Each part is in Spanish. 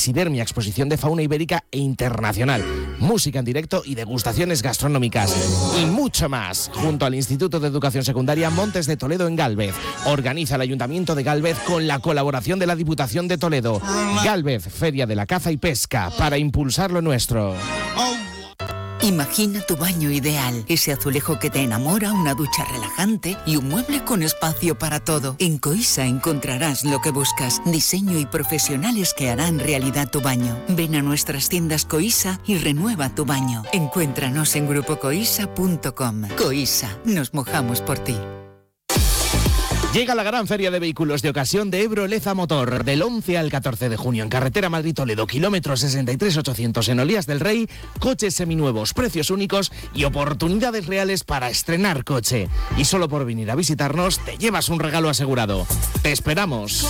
taxidermia, exposición de fauna ibérica e internacional, música en directo y degustaciones gastronómicas y mucho más. Junto al Instituto de Educación Secundaria Montes de Toledo en Gálvez. Organiza el Ayuntamiento de Gálvez con la colaboración de la Diputación de Toledo. Gálvez, Feria de la Caza y Pesca, para impulsar lo nuestro. Imagina tu baño ideal, ese azulejo que te enamora, una ducha relajante y un mueble con espacio para todo. En Coisa encontrarás lo que buscas, diseño y profesionales que harán realidad tu baño. Ven a nuestras tiendas Coisa y renueva tu baño. Encuéntranos en grupocoisa.com. Coisa, nos mojamos por ti. Llega la gran feria de vehículos de ocasión de Ebro Leza Motor, del 11 al 14 de junio en carretera Madrid-Toledo, kilómetro 63,800 en Olías del Rey, coches seminuevos, precios únicos y oportunidades reales para estrenar coche. Y solo por venir a visitarnos te llevas un regalo asegurado. ¡Te esperamos!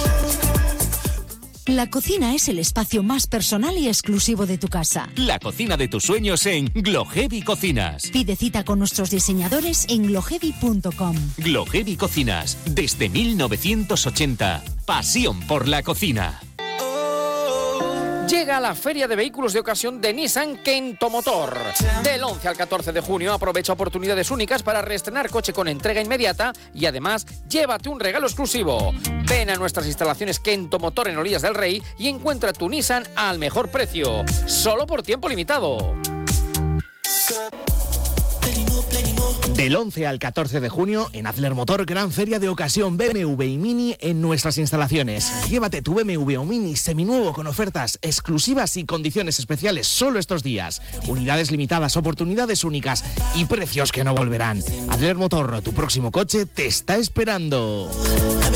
La cocina es el espacio más personal y exclusivo de tu casa. La cocina de tus sueños en Glohevi Cocinas. Pide cita con nuestros diseñadores en glohevi.com. Glohevi Cocinas, desde 1980. Pasión por la cocina. Llega la Feria de Vehículos de Ocasión de Nissan Kento Motor. Del 11 al 14 de junio aprovecha oportunidades únicas para reestrenar coche con entrega inmediata y además llévate un regalo exclusivo. Ven a nuestras instalaciones Kento Motor en Olías del Rey y encuentra tu Nissan al mejor precio. Solo por tiempo limitado. Del 11 al 14 de junio en Adler Motor, gran feria de ocasión BMW y Mini en nuestras instalaciones. Llévate tu BMW o Mini seminuevo con ofertas exclusivas y condiciones especiales solo estos días. Unidades limitadas, oportunidades únicas y precios que no volverán. Adler Motor, tu próximo coche te está esperando.